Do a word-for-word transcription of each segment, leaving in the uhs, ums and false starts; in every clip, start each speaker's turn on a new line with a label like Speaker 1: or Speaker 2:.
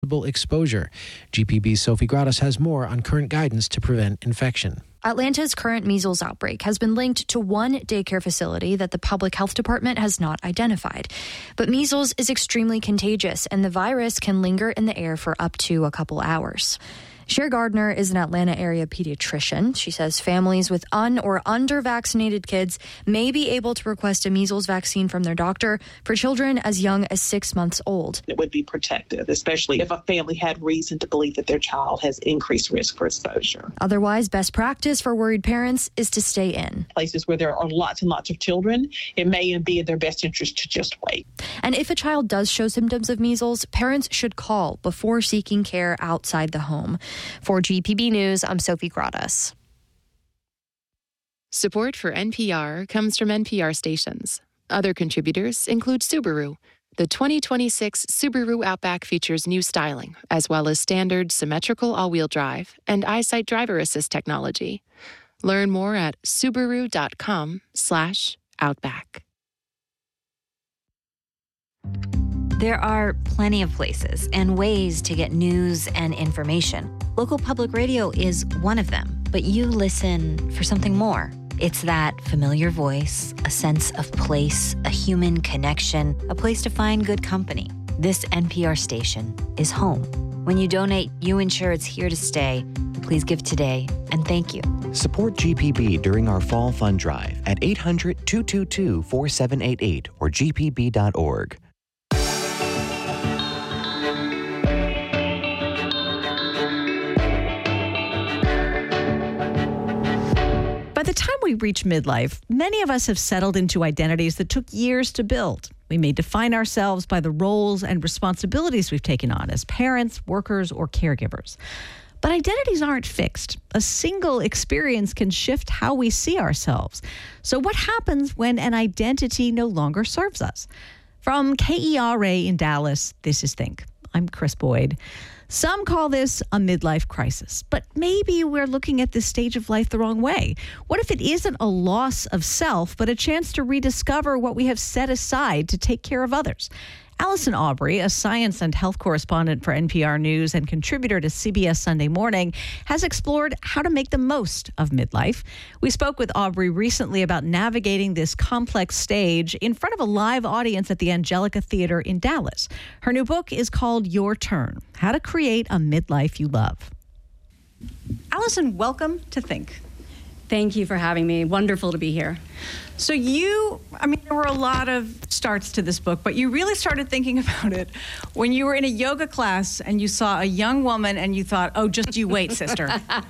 Speaker 1: exposure. G P B's Sophie Gradas has more on current guidance to prevent infection.
Speaker 2: Atlanta's current measles outbreak has been linked to one daycare facility that the public health department has not identified. But measles is extremely contagious, and the virus can linger in the air for up to a couple hours. Cher Gardner is an Atlanta area pediatrician. She says families with un- or under-vaccinated kids may be able to request a measles vaccine from their doctor for children as young as six months old.
Speaker 3: It would be protective, especially if a family had reason to believe that their child has increased risk for exposure.
Speaker 2: Otherwise, best practice for worried parents is to stay in.
Speaker 3: Places where there are lots and lots of children, it may be in their best interest to just wait.
Speaker 2: And if a child does show symptoms of measles, parents should call before seeking care outside the home. For G P B News, I'm Sophie Gradas.
Speaker 4: Support for N P R comes from N P R stations. Other contributors include Subaru. The twenty twenty-six Subaru Outback features new styling, as well as standard symmetrical all-wheel drive and EyeSight driver assist technology. Learn more at Subaru.com slash Outback.
Speaker 5: There are plenty of places and ways to get news and information. Local public radio is one of them, but you listen for something more. It's that familiar voice, a sense of place, a human connection, a place to find good company. This N P R station is home. When you donate, you ensure it's here to stay. Please give today, and thank you.
Speaker 6: Support G P B during our fall fund drive at eight hundred, two two two, four seven eight eight or g p b dot org.
Speaker 7: By the time we reach midlife, many of us have settled into identities that took years to build. We may define ourselves by the roles and responsibilities we've taken on as parents, workers, or caregivers. But identities aren't fixed. A single experience can shift how we see ourselves. So what happens when an identity no longer serves us? From K E R A in Dallas, this is Think. I'm Chris Boyd. Some call this a midlife crisis, but maybe we're looking at this stage of life the wrong way. What if it isn't a loss of self, but a chance to rediscover what we have set aside to take care of others? Allison Aubrey, a science and health correspondent for N P R News and contributor to C B S Sunday Morning, has explored how to make the most of midlife. We spoke with Aubrey recently about navigating this complex stage in front of a live audience at the Angelica Theater in Dallas. Her new book is called Your Turn: How to Create a Midlife You Love. Allison, welcome to Think.
Speaker 8: Thank you for having me. Wonderful to be here.
Speaker 7: So you, I mean, there were a lot of starts to this book, but you really started thinking about it when you were in a yoga class and you saw a young woman and you thought, oh, just you wait, sister.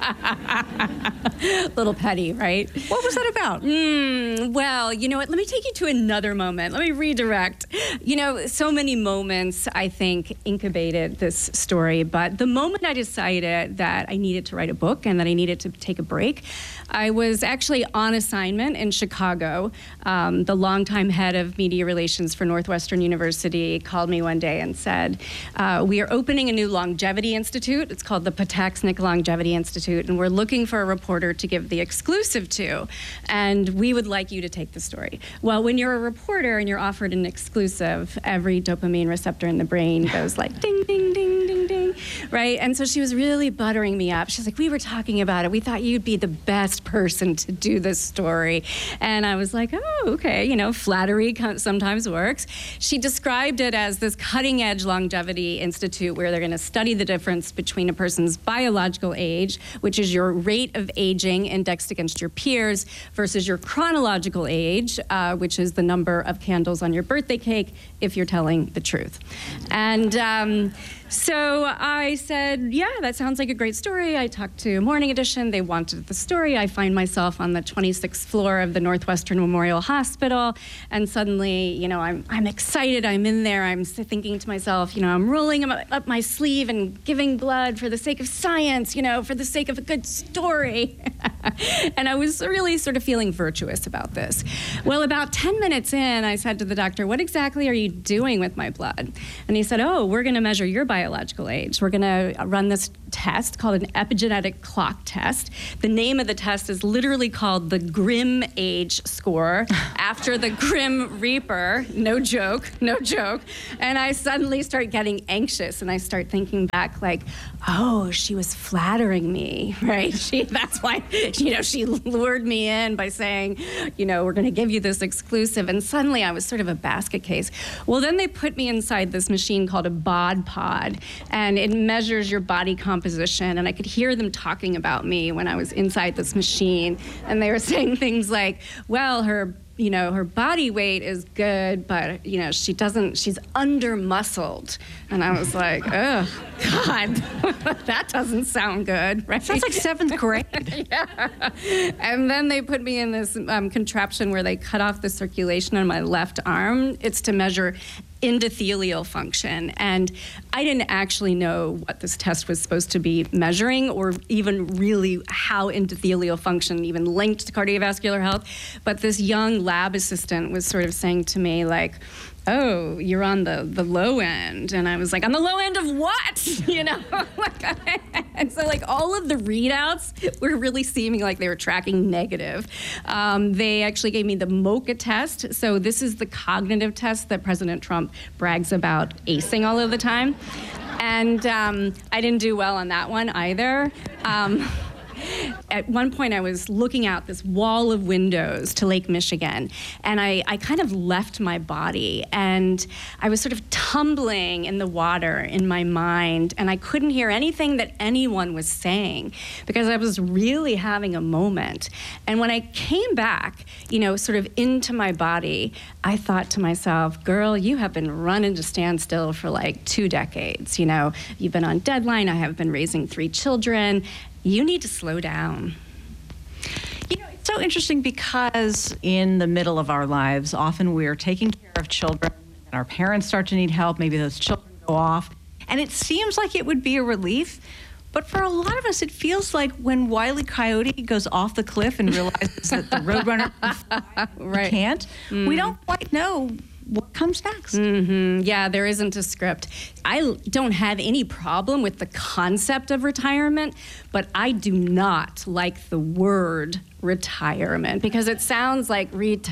Speaker 8: Little petty, right?
Speaker 7: What was that about?
Speaker 8: Mm, well, you know what? Let me take you to another moment. Let me redirect. You know, so many moments, I think, incubated this story, but the moment I decided that I needed to write a book and that I needed to take a break, I was actually on assignment in Chicago. Um, the longtime head of media relations for Northwestern University called me one day and said, uh, we are opening a new longevity institute. It's called the Pataxnick Longevity Institute, and we're looking for a reporter to give the exclusive to, and we would like you to take the story. Well, when you're a reporter and you're offered an exclusive, every dopamine receptor in the brain goes like ding, ding, ding, ding, ding, right? And so she was really buttering me up. She's like, we were talking about it. We thought you'd be the best person to do this story. And I was like, oh, okay, you know, flattery sometimes works. She described it as this cutting-edge longevity institute where they're going to study the difference between a person's biological age, which is your rate of aging indexed against your peers, versus your chronological age, uh, which is the number of candles on your birthday cake, if you're telling the truth. And um, so I said, yeah, that sounds like a great story. I talked to Morning Edition. They wanted the story. I find myself on the twenty-sixth floor of the Northwestern Memorial Hospital, and suddenly, you know, I'm I'm excited. I'm in there. I'm thinking to myself, you know, I'm rolling up my sleeve and giving blood for the sake of science, you know, for the sake of a good story. And I was really sort of feeling virtuous about this. Well, about ten minutes in, I said to the doctor, what exactly are you doing with my blood? And he said, oh, we're going to measure your biological age. We're going to run this test called an epigenetic clock test. The name of the test is literally called the Grim Age Score, after the Grim Reaper. No joke, no joke. And I suddenly start getting anxious, and I start thinking back like, oh, she was flattering me, right? She, that's why, you know, she lured me in by saying, you know, we're going to give you this exclusive. And suddenly I was sort of a basket case. Well, then they put me inside this machine called a bod pod, and it measures your body composition. And I could hear them talking about me when I was inside this machine. And they were saying things like, well, her you know, her body weight is good, but, you know, she doesn't, she's under-muscled. And I was like, oh, God, that doesn't sound good, right?
Speaker 7: Sounds like seventh grade.
Speaker 8: Yeah. And then they put me in this um, contraption where they cut off the circulation on my left arm. It's to measure endothelial function. And I didn't actually know what this test was supposed to be measuring, or even really how endothelial function even linked to cardiovascular health. But this young lab assistant was sort of saying to me, like, oh, you're on the, the low end. And I was like, on the low end of what? You know? And so, like, all of the readouts were really seeming like they were tracking negative. Um, they actually gave me the MoCA test. So this is the cognitive test that President Trump brags about acing all of the time. And um, I didn't do well on that one either. Um, At one point, I was looking out this wall of windows to Lake Michigan, and I, I kind of left my body, and I was sort of tumbling in the water in my mind, and I couldn't hear anything that anyone was saying because I was really having a moment. And when I came back, you know, sort of into my body, I thought to myself, girl, you have been running to stand still for like two decades. You know, you've been on deadline. I have been raising three children. You need to slow down.
Speaker 7: You know, it's so interesting because in the middle of our lives, often we're taking care of children and our parents start to need help. Maybe those children go off. And it seems like it would be a relief. But for a lot of us, it feels like when Wile E. Coyote goes off the cliff and realizes that the Roadrunner
Speaker 8: right.
Speaker 7: can't, mm. we don't quite know what comes next.
Speaker 8: Mm-hmm. Yeah, there isn't a script. I don't have any problem with the concept of retirement, but I do not like the word retirement because it sounds like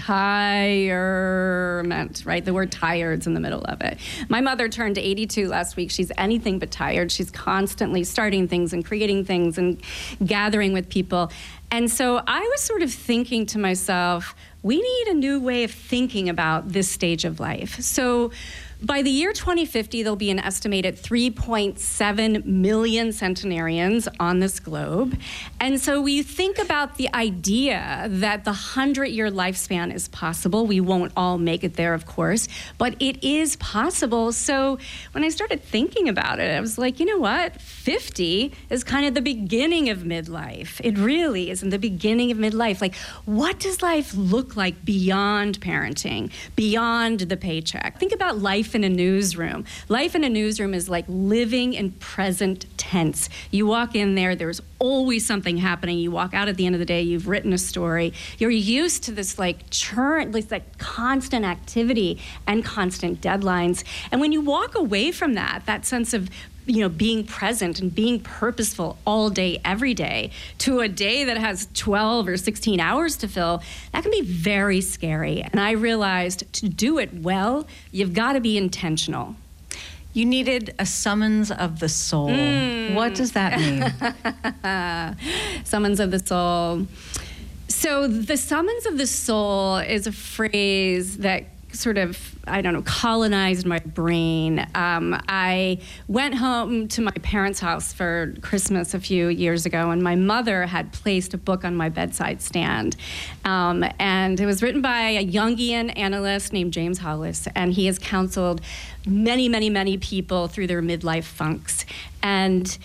Speaker 8: retirement, right? The word tired's in the middle of it. My mother turned eighty-two last week. She's anything but tired. She's constantly starting things and creating things and gathering with people. And so I was sort of thinking to myself, we need a new way of thinking about this stage of life. So by the year twenty fifty, there'll be an estimated three point seven million centenarians on this globe. And so we think about the idea that the hundred-year lifespan is possible. We won't all make it there, of course, but it is possible. So when I started thinking about it, I was like, you know what? fifty is kind of the beginning of midlife. It really is in the beginning of midlife. Like, what does life look like beyond parenting, beyond the paycheck? Think about life in a newsroom. Life in a newsroom is like living in present tense. You walk in there, there's always something happening. You walk out at the end of the day, you've written a story. You're used to this like churn, this like constant activity and constant deadlines. And when you walk away from that, that sense of you know, being present and being purposeful all day, every day, to a day that has twelve or sixteen hours to fill, that can be very scary. And I realized to do it well, you've got to be intentional.
Speaker 7: You needed a summons of the soul. Mm. What does that mean?
Speaker 8: Summons of the soul. So the summons of the soul is a phrase that sort of, I don't know, colonized my brain. Um, I went home to my parents' house for Christmas a few years ago, and my mother had placed a book on my bedside stand. Um, and it was written by a Jungian analyst named James Hollis, and he has counseled many, many, many people through their midlife funks. And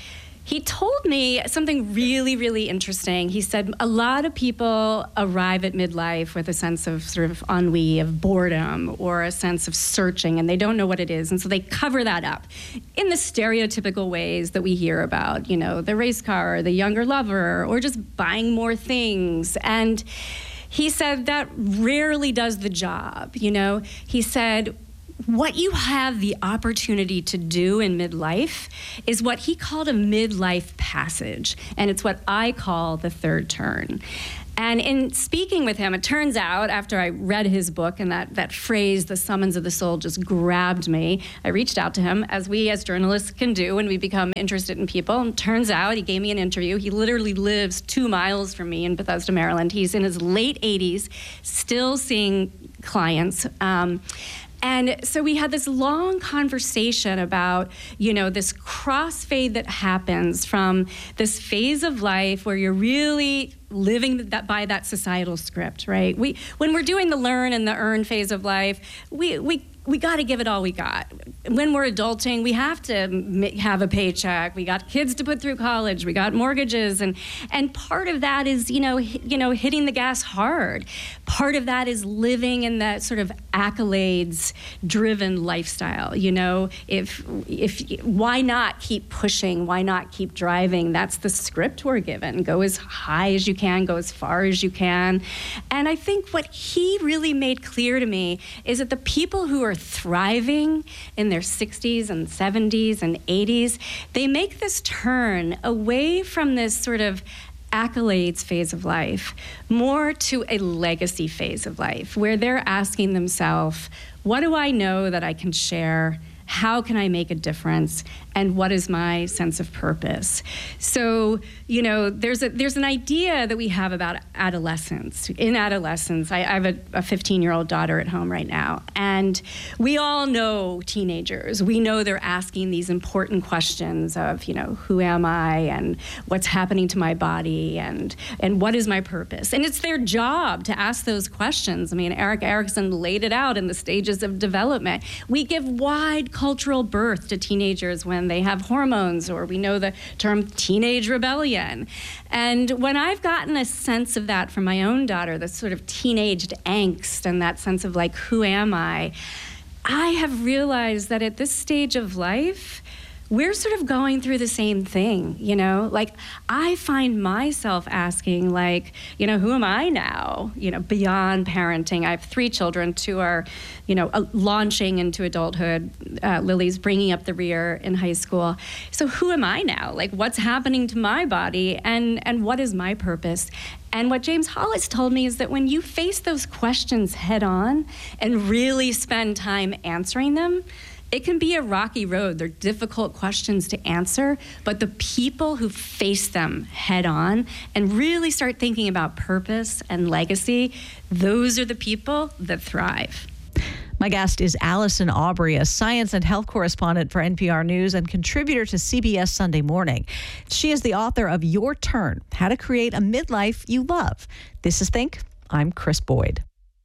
Speaker 8: He told me something really, really interesting. He said a lot of people arrive at midlife with a sense of sort of ennui, of boredom, or a sense of searching, and they don't know what it is. And so they cover that up in the stereotypical ways that we hear about, you know, the race car, or the younger lover, or just buying more things. And he said that rarely does the job, you know. He said, what you have the opportunity to do in midlife is what he called a midlife passage, and it's what I call the third turn. And in speaking with him, it turns out, after I read his book and that, that phrase, the summons of the soul, just grabbed me, I reached out to him, as we as journalists can do when we become interested in people. And turns out he gave me an interview. He literally lives two miles from me in Bethesda, Maryland. He's in his late eighties, still seeing clients. Um, And so we had this long conversation about, you know, this crossfade that happens from this phase of life where you're really living that by that societal script, right? We, when we're doing the learn and the earn phase of life, we we we got to give it all we got. When we're adulting, we have to have a paycheck. We got kids to put through college. We got mortgages, and and part of that is, you know, you know, hitting the gas hard. Part of that is living in that sort of accolades-driven lifestyle. You know, if if why not keep pushing? Why not keep driving? That's the script we're given. Go as high as you can. Go as far as you can. And I think what he really made clear to me is that the people who are thriving in their sixties and seventies and eighties, they make this turn away from this sort of accolades phase of life, more to a legacy phase of life, where they're asking themselves, what do I know that I can share? How can I make a difference? And what is my sense of purpose? So, you know, there's a there's an idea that we have about adolescence. In adolescence, I, I have a fifteen-year-old daughter at home right now, and we all know teenagers. We know they're asking these important questions of, you know, who am I, and what's happening to my body, and and what is my purpose? And it's their job to ask those questions. I mean, Erik Erikson laid it out in the stages of development. We give wide cultural birth to teenagers when they have hormones, or we know the term teenage rebellion. And when I've gotten a sense of that from my own daughter, the sort of teenage angst and that sense of like, who am I? I have realized that at this stage of life, we're sort of going through the same thing, you know? Like, I find myself asking, like, you know, who am I now? You know, beyond parenting. I have three children. Two are, you know, uh, launching into adulthood. Uh, Lily's bringing up the rear in high school. So who am I now? Like, what's happening to my body? And, and what is my purpose? And what James Hollis told me is that when you face those questions head on and really spend time answering them, it can be a rocky road. They're difficult questions to answer, but the people who face them head on and really start thinking about purpose and legacy, those are the people that thrive.
Speaker 7: My guest is Allison Aubrey, a science and health correspondent for N P R News and contributor to C B S Sunday Morning. She is the author of Your Turn, How to Create a Midlife You Love. This is Think. I'm Chris Boyd.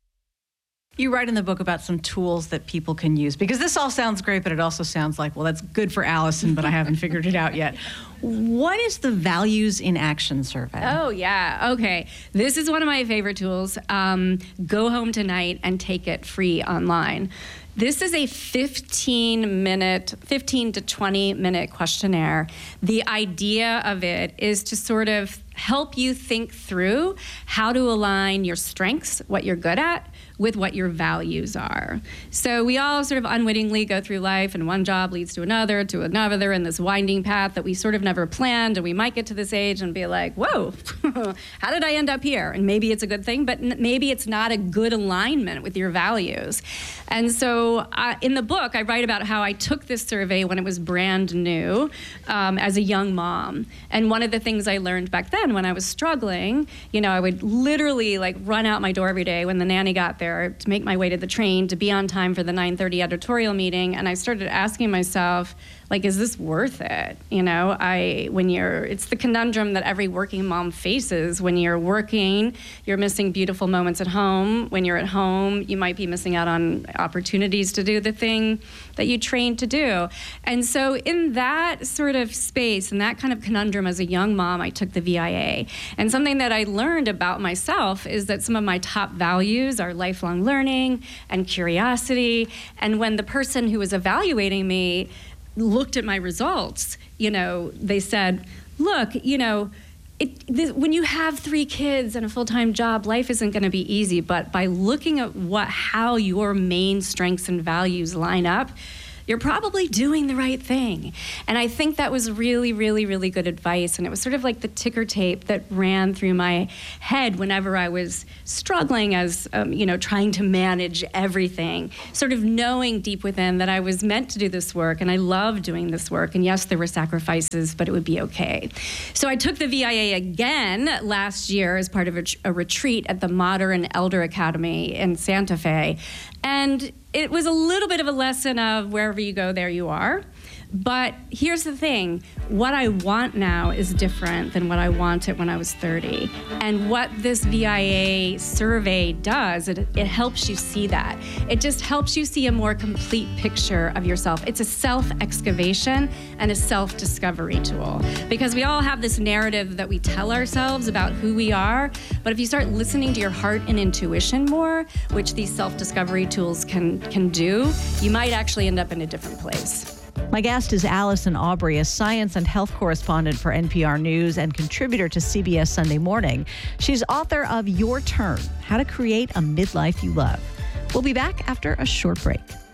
Speaker 9: You write in the book about some tools that people can use, because this all sounds great, but it also sounds like, well, that's good for Allison, but I haven't figured it out yet. What is the Values in Action survey?
Speaker 8: Oh, yeah. Okay. This is one of my favorite tools. Um, go home tonight and take it free online. This is a fifteen minute, fifteen to twenty minute questionnaire. The idea of it is to sort of help you think through how to align your strengths, what you're good at, with what your values are. So we all sort of unwittingly go through life, and one job leads to another, to another, in this winding path that we sort of never planned, and we might get to this age and be like, whoa, how did I end up here? And maybe it's a good thing, but n- maybe it's not a good alignment with your values. And so uh, in the book, I write about how I took this survey when it was brand new um, as a young mom. And one of the things I learned back then when I was struggling, you know, I would literally like run out my door every day when the nanny got there to make my way to the train, to be on time for the nine thirty editorial meeting. And I started asking myself, Like, is this worth it? You know, I when you're, it's the conundrum that every working mom faces. When you're working, you're missing beautiful moments at home. When you're at home, you might be missing out on opportunities to do the thing that you trained to do. And so in that sort of space, in that kind of conundrum as a young mom, I took the V I A. And something that I learned about myself is that some of my top values are lifelong learning and curiosity. And when the person who was evaluating me looked at my results, you know, they said, look, you know, It, this, when you have three kids and a full-time job, life isn't going to be easy. But by looking at what, how your main strengths and values line up, you're probably doing the right thing. And I think that was really, really, really good advice. And it was sort of like the ticker tape that ran through my head whenever I was struggling as, um, you know, trying to manage everything, sort of knowing deep within that I was meant to do this work and I love doing this work. And yes, there were sacrifices, but it would be okay. So I took the V I A again last year as part of a, a retreat at the Modern Elder Academy in Santa Fe. And it was a little bit of a lesson of wherever you go, there you are. But here's the thing. What I want now is different than what I wanted when I was thirty. And what this V I A survey does, it, it helps you see that. It just helps you see a more complete picture of yourself. It's a self-excavation and a self-discovery tool. Because we all have this narrative that we tell ourselves about who we are. But if you start listening to your heart and intuition more, which these self-discovery tools can, can do, you might actually end up in a different place.
Speaker 7: My guest is Allison Aubrey, a science and health correspondent for N P R News and contributor to C B S Sunday Morning. She's author of Your Turn, How to Create a Midlife You Love. We'll be back after a short break.